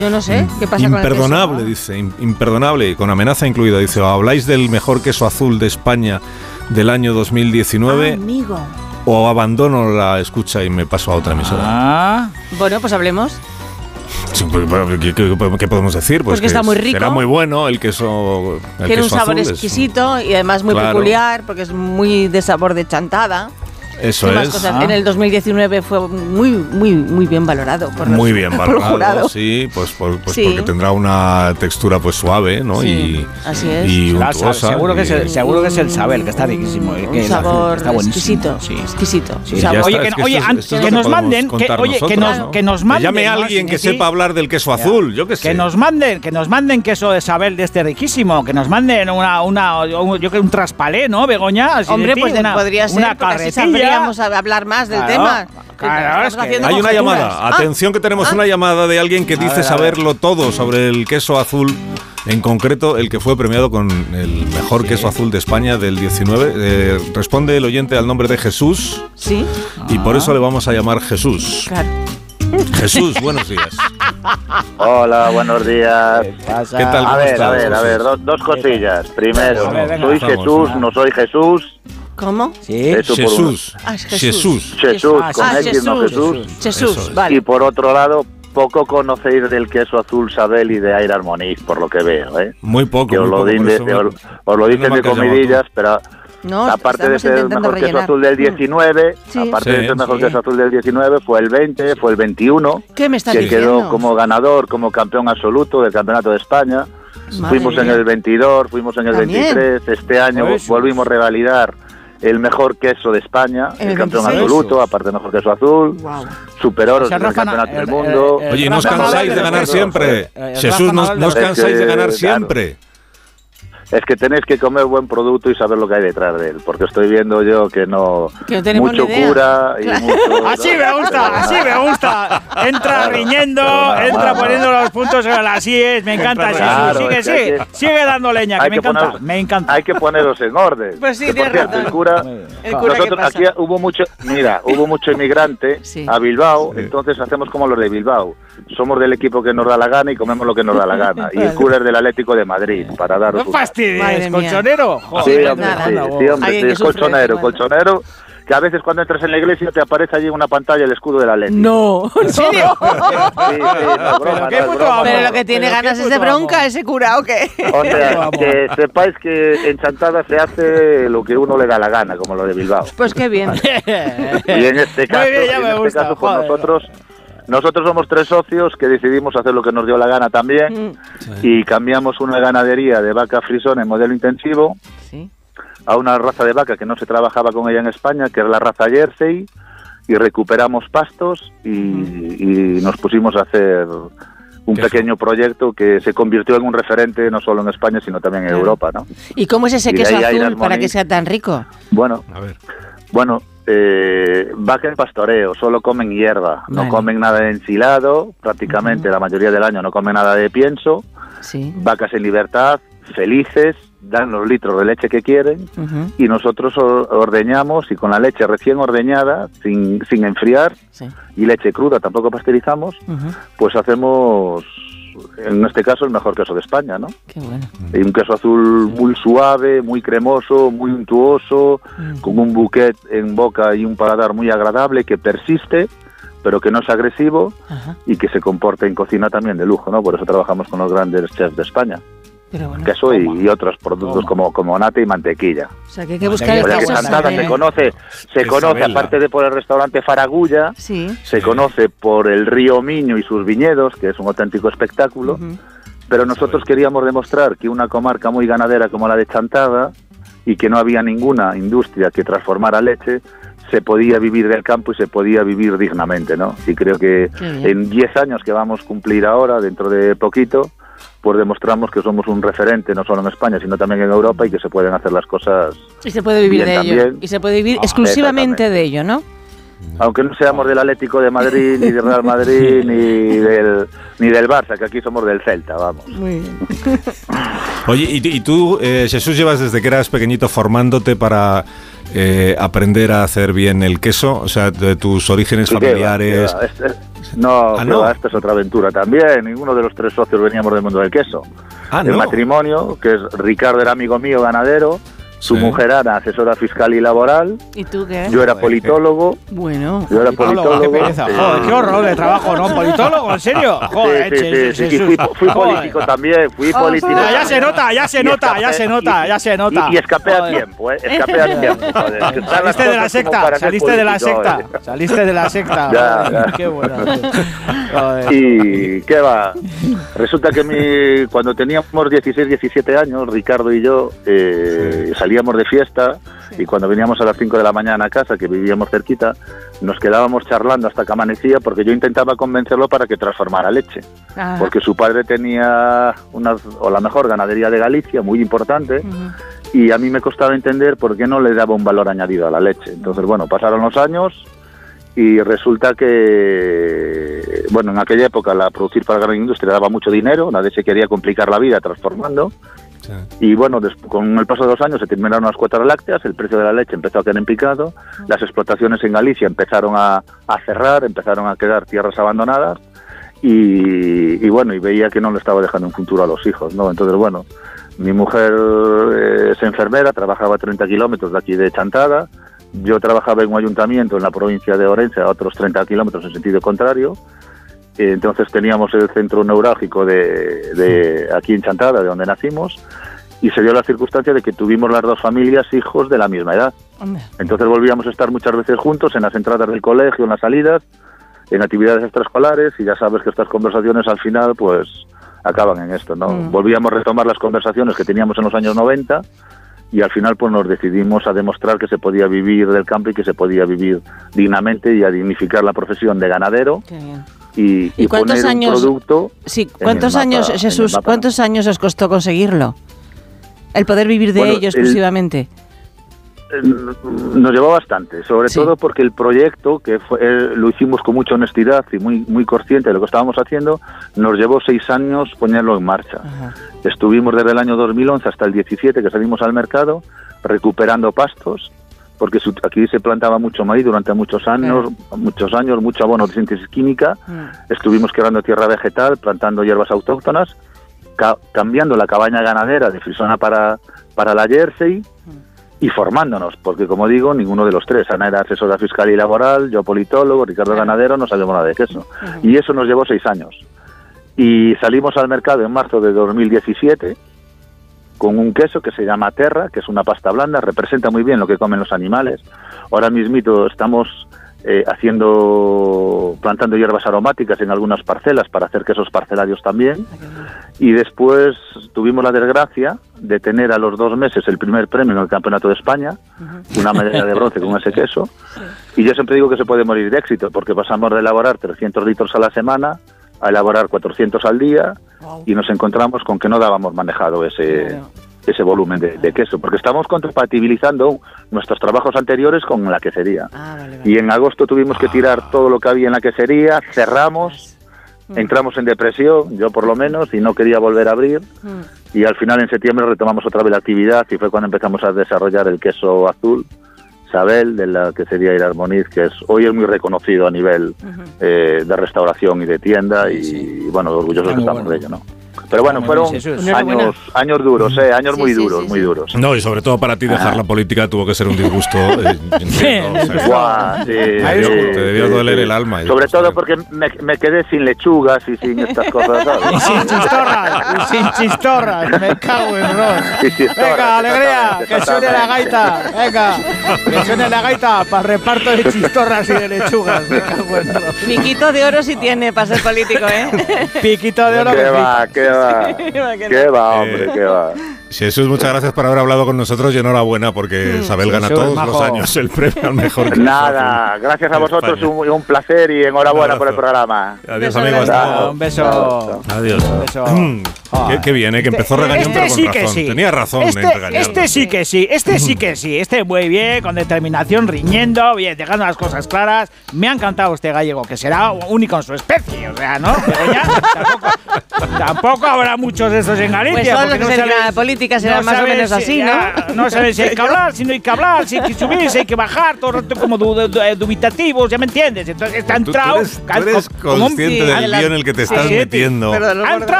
Yo no sé, ¿qué pasa con el queso? Imperdonable, dice, imperdonable, con amenaza incluida. Dice, ¿o habláis del mejor queso azul de España del año 2019? Amigo. ¿O abandono la escucha y me paso a otra emisora? Bueno, pues hablemos. ¿Qué podemos decir? Pues que está muy rico. Será muy bueno el queso. Tiene un sabor exquisito y además muy peculiar, porque es muy de sabor de chantada. Eso es. Cosas. En el 2019 fue muy bien valorado por muy bien valorado, sí, pues porque tendrá una textura pues suave, ¿no? Sí, así es. Y untuosa. Seguro que es el Sabel, que está riquísimo. Un sabor está exquisito. Sí. Exquisito. Sí. Que nos manden, que nos manden. Llame a alguien que sepa hablar del queso azul, yo qué sé. Que nos manden queso de Sabel de este riquísimo, que nos manden un traspalé, ¿no, Begoña? Hombre, pues podría ser una carretilla. Vamos a hablar más del tema. Claro, hay una llamada. Atención, que tenemos una llamada de alguien que dice saberlo todo sobre el queso azul. En concreto, el que fue premiado con el mejor queso azul de España del 19. Responde el oyente al nombre de Jesús. Sí. Y por eso le vamos a llamar Jesús. Claro. Jesús, buenos días. Hola, buenos días. ¿Qué tal? A ver, dos cosillas. Primero, soy Jesús, no soy Jesús. ¿Cómo? Sí. Jesús. Jesús, con X, no Jesús. Jesús, vale. Y por otro lado, poco conocéis del queso azul Sabel y de Air Harmonique, por lo que veo, ¿eh? Muy poco. Que os lo dicen de comidillas, pero... No, aparte de ser el mejor queso azul del 19, aparte de ser el mejor queso azul del 19, fue el 20, fue el 21, ¿qué me estás que diciendo? quedó como ganador, como campeón absoluto del Campeonato de España. Fuimos en el 22, fuimos en el 23, este año volvimos a revalidar el mejor queso de España, el campeón absoluto, aparte del mejor queso azul, superoros en el campeonato del mundo. Oye, no os cansáis de ganar siempre. Jesús, no os cansáis de ganar siempre. Es que tenéis que comer buen producto y saber lo que hay detrás de él, porque estoy viendo yo que no mucho cura y mucho... Así me gusta. Entra riñendo, entra poniendo los puntos sobre las IES, me encanta. Claro, sigue dando leña, que me encanta. Hay que ponerlos en orden. Pues sí, tienes razón. El cura nosotros aquí hubo mucho inmigrante a Bilbao, entonces hacemos como los de Bilbao. Somos del equipo que nos da la gana y comemos lo que nos da la gana. Y el cura es del Atlético de Madrid, para daros ¡No fastidies, colchonero! Sí, hombre, es colchonero, que a veces cuando entras en la iglesia te aparece allí en una pantalla el escudo del Atlético. No, ¿en serio? Sí, no es broma. Pero lo que tiene ganas es de bronca ese cura, ¿o qué? O sea, que sepáis que en Chantada se hace lo que uno le da la gana, como lo de Bilbao. Pues qué bien. Y en este caso, pues nosotros somos 3 socios que decidimos hacer lo que nos dio la gana también y cambiamos una ganadería de vaca frisona en modelo intensivo a una raza de vaca que no se trabajaba con ella en España, que es la raza Jersey, y recuperamos pastos y nos pusimos a hacer un pequeño proyecto que se convirtió en un referente no solo en España sino también en Europa, ¿no? ¿Y cómo es ese queso azul para que sea tan rico? Bueno, vaca en pastoreo, solo comen hierba, no comen nada de ensilado, prácticamente la mayoría del año no comen nada de pienso, vacas en libertad, felices, dan los litros de leche que quieren y nosotros ordeñamos y con la leche recién ordeñada, sin enfriar y leche cruda, tampoco pasteurizamos, pues hacemos... En este caso el mejor queso de España, ¿no? Qué bueno. Y un queso azul muy suave, muy cremoso, muy untuoso, con un bouquet en boca y un paladar muy agradable que persiste, pero que no es agresivo y que se comporta en cocina también de lujo, ¿no? Por eso trabajamos con los grandes chefs de España. Pero bueno, queso y otros productos como nata y mantequilla. O sea, que hay que buscar el queso. Chantada se conoce aparte de por el restaurante Faragulla, se conoce por el río Miño y sus viñedos, que es un auténtico espectáculo, pero nosotros queríamos demostrar que una comarca muy ganadera como la de Chantada, y que no había ninguna industria que transformara leche, se podía vivir del campo y se podía vivir dignamente, ¿no? Y creo que en 10 años que vamos a cumplir ahora, dentro de poquito, pues demostramos que somos un referente no solo en España, sino también en Europa y que se pueden hacer las cosas. Y se puede vivir de ello. También. Y se puede vivir exclusivamente de ello, ¿no? Aunque no seamos del Atlético de Madrid, ni del Real Madrid, ni del Barça, que aquí somos del Celta, vamos. Muy bien. Oye, y tú, Jesús, llevas desde que eras pequeñito formándote para aprender a hacer bien el queso, o sea, de tus orígenes familiares. No, esta es otra aventura también. Ninguno de los 3 socios veníamos del mundo del queso. El matrimonio, que es Ricardo, era amigo mío, ganadero. Su mujer era asesora fiscal y laboral. ¿Y tú qué? Yo era politólogo. Bueno. Yo era politólogo. Qué pereza. Joder, qué horror de trabajo, ¿no? ¿Politólogo? ¿En serio? Joder, sí. Fui político también. Fui político. Ya se nota. Y escapé a tiempo, Escapé a tiempo. Saliste de la secta. Saliste de la secta. Ya. Qué bueno. Y qué va. Resulta que cuando teníamos 16, 17 años, Ricardo y yo salíamos de fiesta y cuando veníamos a las 5 de la mañana a casa, que vivíamos cerquita, nos quedábamos charlando hasta que amanecía, porque yo intentaba convencerlo para que transformara leche. Ajá. Porque su padre tenía la mejor ganadería de Galicia, muy importante, y a mí me costaba entender por qué no le daba un valor añadido a la leche. Entonces, bueno, pasaron los años y resulta que, bueno, en aquella época producir para la gran industria daba mucho dinero, nadie se quería complicar la vida transformando. Sí. Y bueno, con el paso de los años se terminaron las cuotas lácteas, el precio de la leche empezó a quedar en picado, las explotaciones en Galicia empezaron a cerrar, empezaron a quedar tierras abandonadas y bueno, y veía que no le estaba dejando un futuro a los hijos, ¿no? Entonces, bueno, mi mujer es enfermera, trabajaba a 30 kilómetros de aquí de Chantada, yo trabajaba en un ayuntamiento en la provincia de Orense a otros 30 kilómetros en sentido contrario. Entonces teníamos el centro neurálgico de aquí en Chantada, de donde nacimos, y se dio la circunstancia de que tuvimos las 2 familias hijos de la misma edad. Entonces volvíamos a estar muchas veces juntos en las entradas del colegio, en las salidas, en actividades extraescolares, y ya sabes que estas conversaciones al final pues acaban en esto, ¿no? Volvíamos a retomar las conversaciones que teníamos en los años 90 y al final pues nos decidimos a demostrar que se podía vivir del campo y que se podía vivir dignamente y a dignificar la profesión de ganadero. Qué bien. Y cuántos poner años, un producto. Sí, ¿cuántos años, Jesús, cuántos años os costó conseguirlo? El poder vivir de ello exclusivamente. Nos llevó bastante, sobre todo porque el proyecto, que lo hicimos con mucha honestidad y muy consciente de lo que estábamos haciendo, nos llevó 6 años ponerlo en marcha. Ajá. Estuvimos desde el año 2011 hasta el 17 que salimos al mercado recuperando pastos, porque aquí se plantaba mucho maíz durante muchos años, mucho abono de síntesis química, estuvimos quebrando tierra vegetal, plantando hierbas autóctonas, cambiando la cabaña ganadera de Frisona para la Jersey y formándonos, porque como digo, ninguno de los 3, Ana era asesora fiscal y laboral, yo politólogo, Ricardo ganadero, no sabíamos nada de queso. Y eso nos llevó 6 años. Y salimos al mercado en marzo de 2017, con un queso que se llama Terra, que es una pasta blanda, representa muy bien lo que comen los animales. Ahora mismito estamos plantando hierbas aromáticas en algunas parcelas para hacer quesos parcelarios también. Y después tuvimos la desgracia de tener a los 2 meses el primer premio en el Campeonato de España, una medalla de bronce con ese queso. Y yo siempre digo que se puede morir de éxito, porque pasamos de elaborar 300 litros a la semana a elaborar 400 al día, y nos encontramos con que no dábamos manejado ese volumen de queso, porque estamos compatibilizando nuestros trabajos anteriores con la quesería. Vale. Y en agosto tuvimos que tirar todo lo que había en la quesería, cerramos, entramos en depresión, yo por lo menos, y no quería volver a abrir, y al final en septiembre retomamos otra vez la actividad, y fue cuando empezamos a desarrollar el queso azul, Sabel, de la quesería Hilar Moniz, que hoy es muy reconocido a nivel de restauración y de tienda, y bueno, orgullosos estamos de ello, ¿no? Pero bueno, fueron años duros, años muy duros. No, y sobre todo para ti dejar la política tuvo que ser un disgusto. Te debió doler el alma. Sobre todo porque me quedé sin lechugas y sin estas cosas, ¿sabes? Y sin chistorras, me cago en Ross. Venga, alegría, que suene la gaita. Venga, que suene la gaita para reparto de chistorras y de lechugas. Me cago en Ross. Piquito de oro sí tiene para ser político, ¿eh? Piquito de oro. ¿Qué va, hombre? Jesús, muchas gracias por haber hablado con nosotros y enhorabuena porque Isabel gana todos los años el premio al mejor queso. Nada, gracias a vosotros, un placer y enhorabuena por el programa. Adiós, amigos. Un beso. Adiós. Un beso. Qué bien, que empezó regañón, pero con razón. Sí. Tenía razón en regañarlo. Este sí que sí. Este muy bien, con determinación, riñendo, bien, dejando las cosas claras. Me ha encantado este gallego, que será único en su especie, o sea, ¿no? Begoña, tampoco. Tampoco habrá muchos de esos en Galicia. Pues todos los que se dedican a la política serán más o menos así, ¿no? No sabes si hay que hablar, si no hay que hablar, si hay que subir, si hay que bajar, todo el rato como dubitativos, ¿ya me entiendes? Entonces está entrado... Tú eres consciente del lío en el que te estás metiendo. Ha entrado